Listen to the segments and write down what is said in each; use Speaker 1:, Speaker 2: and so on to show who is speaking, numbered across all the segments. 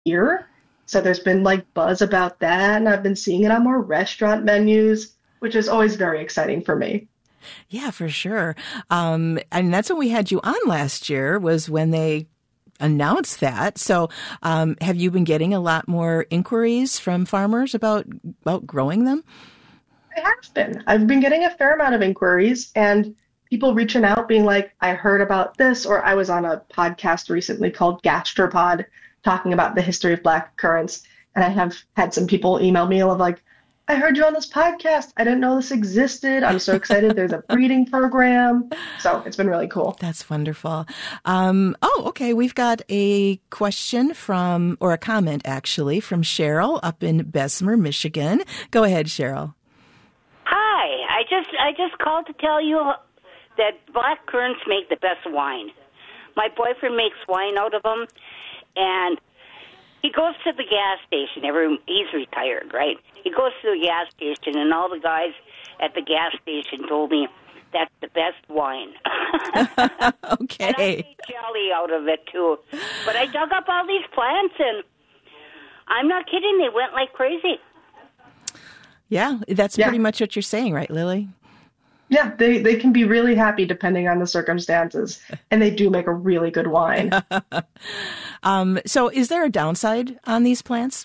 Speaker 1: year. So there's been like buzz about that, and I've been seeing it on more restaurant menus, which is always very exciting for me.
Speaker 2: Yeah, for sure. And that's when we had you on last year was when they announced that. So, have you been getting a lot more inquiries from farmers about growing them?
Speaker 1: I have been. I've been getting a fair amount of inquiries and people reaching out being like, I heard about this, or I was on a podcast recently called Gastropod talking about the history of black currants. And I have had some people email me of like, I heard you on this podcast. I didn't know this existed. I'm so excited. There's a breeding program. So it's been really cool.
Speaker 2: That's wonderful. Okay. We've got a question or a comment actually from Cheryl up in Bessemer, Michigan. Go ahead, Cheryl.
Speaker 3: Hi, I just called to tell you that black currants make the best wine. My boyfriend makes wine out of them, and he goes to the gas station. He's retired, right? He goes to the gas station, and all the guys at the gas station told me that's the best wine.
Speaker 2: Okay.
Speaker 3: And I made jelly out of it, too. But I dug up all these plants, and I'm not kidding, they went like crazy.
Speaker 2: Yeah, that's pretty much what you're saying, right, Lily?
Speaker 1: Yeah, they can be really happy depending on the circumstances, and they do make a really good wine.
Speaker 2: So is there a downside on these plants?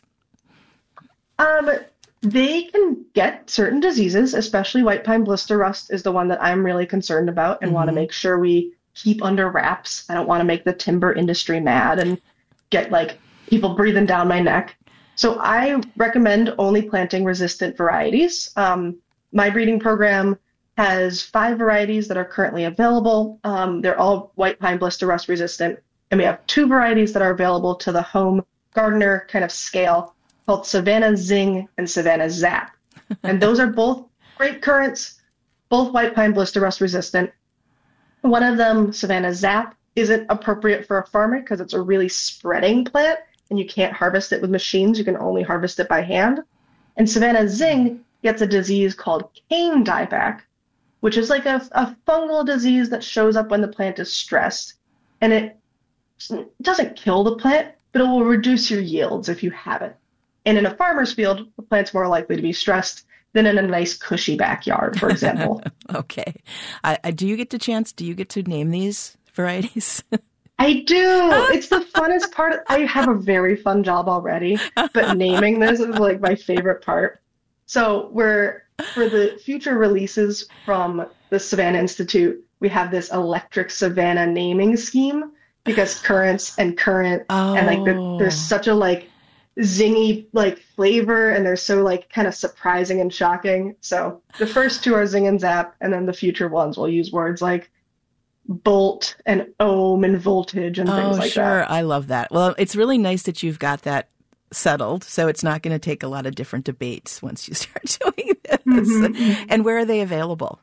Speaker 1: They can get certain diseases, especially white pine blister rust is the one that I'm really concerned about and want to make sure we keep under wraps. I don't want to make the timber industry mad and get like people breathing down my neck. So I recommend only planting resistant varieties. My breeding program has 5 varieties that are currently available. They're all white pine blister rust resistant. And we have 2 varieties that are available to the home gardener kind of scale called Savannah Zing and Savannah Zap. And those are both great currants, both white pine blister rust resistant. One of them, Savannah Zap, isn't appropriate for a farmer because it's a really spreading plant and you can't harvest it with machines. You can only harvest it by hand. And Savannah Zing gets a disease called cane dieback, which is like a fungal disease that shows up when the plant is stressed. And it doesn't kill the plant, but it will reduce your yields if you have it. And in a farmer's field, the plant's more likely to be stressed than in a nice cushy backyard, for example.
Speaker 2: Okay. Do you get to name these varieties?
Speaker 1: I do. It's the funnest part. I have a very fun job already, but naming this is like my favorite part. So for the future releases from the Savannah Institute, we have this electric Savannah naming scheme because currants and currant and like there's such a like zingy like flavor and they're so like kind of surprising and shocking. So the first 2 are Zing and Zap, and then the future ones will use words like bolt and ohm and voltage and things like that.
Speaker 2: I love that. Well, it's really nice that you've got that settled, so it's not going to take a lot of different debates once you start doing this. Mm-hmm. And where are they available?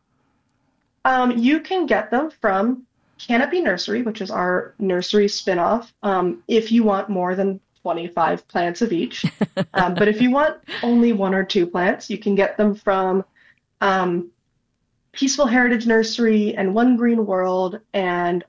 Speaker 1: You can get them from Canopy Nursery, which is our nursery spinoff, if you want more than 25 plants of each. But if you want only 1 or 2 plants, you can get them from Peaceful Heritage Nursery and One Green World and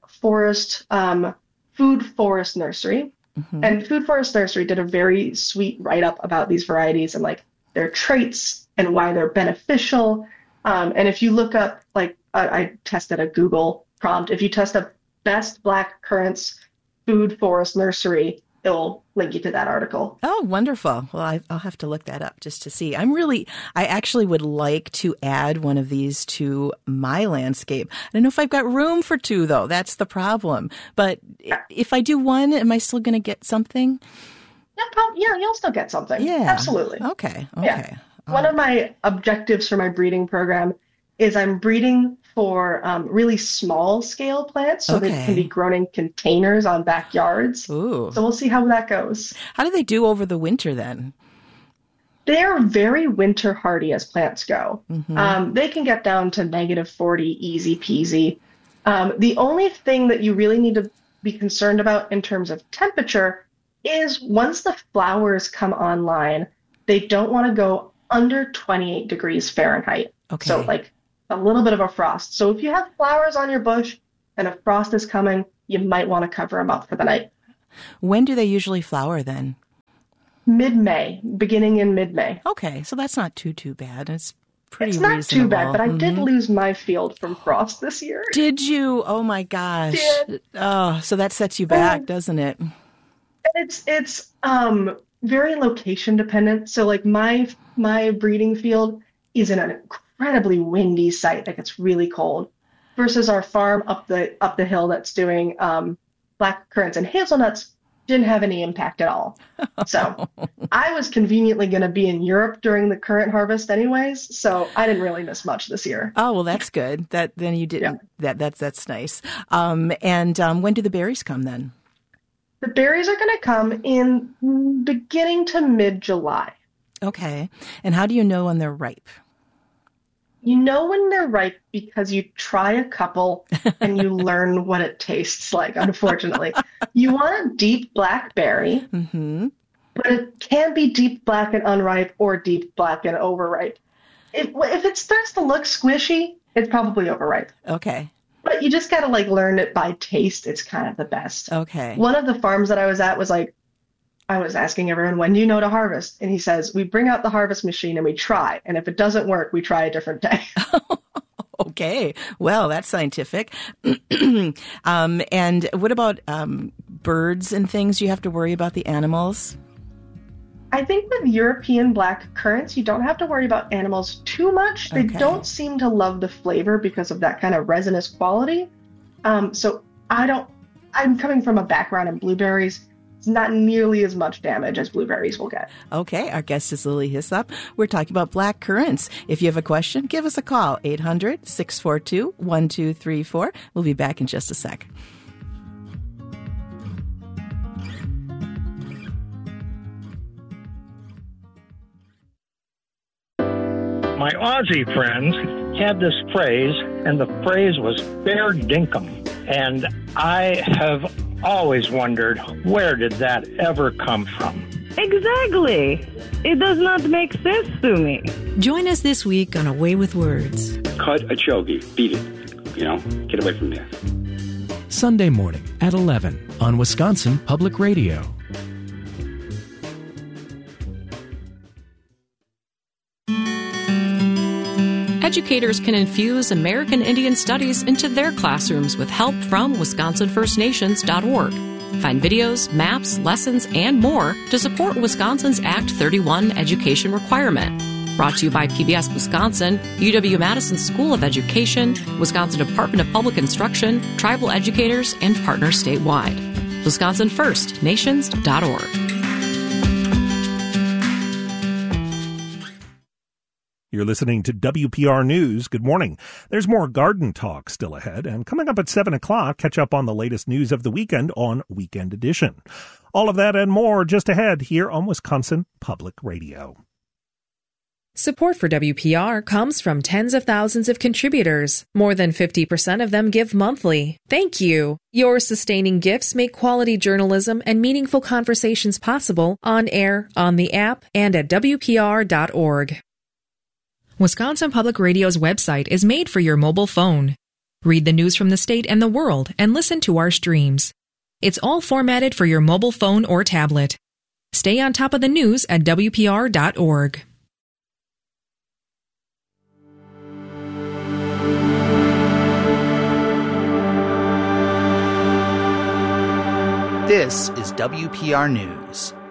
Speaker 1: Food Forest Nursery. Mm-hmm. And Food Forest Nursery did a very sweet write-up about these varieties and like their traits and why they're beneficial. And if you look up, like I tested a Google prompt, if you test up best black currants Food Forest Nursery, it'll link you to that article.
Speaker 2: Oh, wonderful. Well, I'll have to look that up just to see. I actually would like to add one of these to my landscape. I don't know if I've got room for 2, though. That's the problem. But if I do 1, am I still going to get something?
Speaker 1: Yeah, you'll still get something.
Speaker 2: Yeah.
Speaker 1: Absolutely.
Speaker 2: Okay.
Speaker 1: Yeah. One of my objectives for my breeding program is I'm breeding for really small scale plants so that it can be grown in containers on backyards.
Speaker 2: Ooh.
Speaker 1: So we'll see how that goes.
Speaker 2: How do they do over the winter then?
Speaker 1: They're very winter hardy as plants go. Mm-hmm. They can get down to -40, easy peasy. The only thing that you really need to be concerned about in terms of temperature is once the flowers come online, they don't want to go under 28 degrees Fahrenheit.
Speaker 2: Okay.
Speaker 1: So like a little bit of a frost. So if you have flowers on your bush and a frost is coming, you might want to cover them up for the night.
Speaker 2: When do they usually flower then?
Speaker 1: Mid-May, beginning in mid-May.
Speaker 2: Okay, so that's not too bad. It's pretty
Speaker 1: It's not
Speaker 2: reasonable.
Speaker 1: too bad, but I did lose my field from frost this year.
Speaker 2: Did you? Oh my gosh.
Speaker 1: Did.
Speaker 2: Oh, so that sets you back, doesn't it?
Speaker 1: It's very location dependent. So like my breeding field is in an incredibly windy site that gets really cold, versus our farm up the hill that's doing black currants and hazelnuts didn't have any impact at all. So I was conveniently going to be in Europe during the currant harvest anyways, so I didn't really miss much this year.
Speaker 2: Oh, well, that's good. Then you didn't. Yeah. That's nice. And when do the berries come then?
Speaker 1: The berries are going to come in beginning to mid-July.
Speaker 2: Okay. And how do you know when they're ripe?
Speaker 1: You know when they're ripe because you try a couple and you learn what it tastes like, unfortunately. You want a deep black berry, but it can be deep black and unripe or deep black and overripe. If it starts to look squishy, it's probably overripe.
Speaker 2: Okay.
Speaker 1: But you just got to learn it by taste. It's kind of the best.
Speaker 2: Okay.
Speaker 1: One of the farms that I was at was I was asking everyone, when do you know to harvest? And he says, we bring out the harvest machine and we try. And if it doesn't work, we try a different day.
Speaker 2: Okay. Well, that's scientific. And what about birds and things? You have to worry about the animals?
Speaker 1: I think with European black currants, you don't have to worry about animals too much. They don't seem to love the flavor because of that kind of resinous quality. So I'm coming from a background in blueberries. It's not nearly as much damage as blueberries will get.
Speaker 2: Okay, our guest is Lily Hyslop. We're talking about black currants. If you have a question, give us a call, 800-642-1234. We'll be back in just a sec.
Speaker 4: My Aussie friends had this phrase, and the phrase was fair dinkum. And I have always wondered, where did that ever come from?
Speaker 5: Exactly. It does not make sense to me.
Speaker 6: Join us this week on A Way with Words.
Speaker 7: Cut a chogi. Beat it. Get away from there.
Speaker 8: Sunday morning at 11 on Wisconsin Public Radio.
Speaker 9: Educators can infuse American Indian Studies into their classrooms with help from WisconsinFirstNations.org. Find videos, maps, lessons, and more to support Wisconsin's Act 31 education requirement. Brought to you by PBS Wisconsin, UW-Madison School of Education, Wisconsin Department of Public Instruction, tribal educators, and partners statewide. WisconsinFirstNations.org.
Speaker 10: You're listening to WPR News. Good morning. There's more garden talk still ahead, and coming up at 7 o'clock, catch up on the latest news of the weekend on Weekend Edition. All of that and more just ahead here on Wisconsin Public Radio.
Speaker 11: Support for WPR comes from tens of thousands of contributors. More than 50% of them give monthly. Thank you. Your sustaining gifts make quality journalism and meaningful conversations possible on air, on the app, and at WPR.org. Wisconsin Public Radio's website is made for your mobile phone. Read the news from the state and the world and listen to our streams. It's all formatted for your mobile phone or tablet. Stay on top of the news at WPR.org.
Speaker 12: This is WPR News.